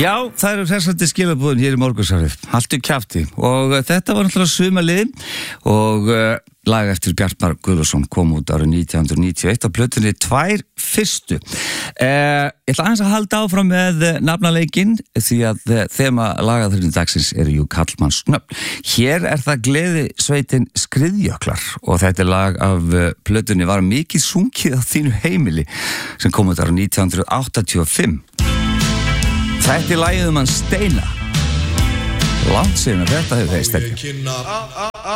Já, það eru hressandi skilabúðin hér í morgunsárið, haltu kjafti og þetta var náttúrulega sumarliðin og lag eftir Bjartmar Guðlaugsson kom út árið 1991 á plötunni Tvær fyrstu. Ég ætla aðeins að halda áfram með nafnaleikinn því að þema lagaþurinn dagsins eru jú karlmannsnöfn. Hér er það gleðisveitin Skriðjöklar og þetta er lag af plötunni Var mikið sungið á þínu heimili sem kom út árið 1985. Þetta er lagið hann Steina. Langt síðan að þetta hefur þeir stefni.